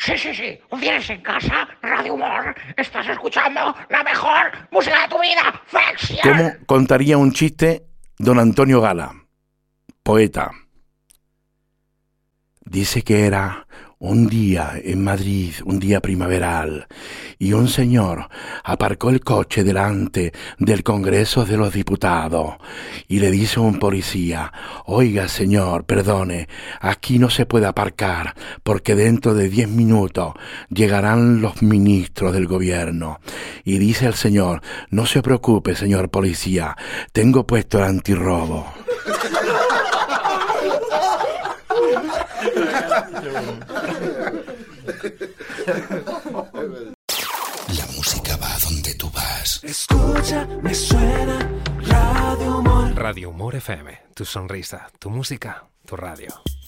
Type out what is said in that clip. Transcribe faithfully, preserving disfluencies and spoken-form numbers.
Sí, sí, sí. Un viernes en casa, Radio Humor. Estás escuchando la mejor música de tu vida. ¡Flexión! ¿Cómo contaría un chiste don Antonio Gala, poeta? Dice que era un día en Madrid, un día primaveral, y un señor aparcó el coche delante del Congreso de los Diputados y le dice a un policía: oiga señor, perdone, aquí no se puede aparcar porque dentro de diez minutos llegarán los ministros del gobierno. Y dice el señor: no se preocupe señor policía, tengo puesto el antirrobo. La música va donde tú vas. Escucha, me suena Radio Humor. Radio Humor F M, tu sonrisa, tu música, tu radio.